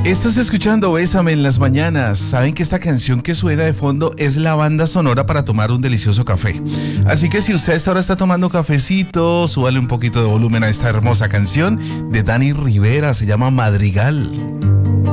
Estás escuchando Bésame en las mañanas. Saben que esta canción que suena de fondo es la banda sonora para tomar un delicioso café. Así que si usted a esta hora está tomando cafecito, súbale un poquito de volumen a esta hermosa canción de Dani Rivera, se llama Madrigal.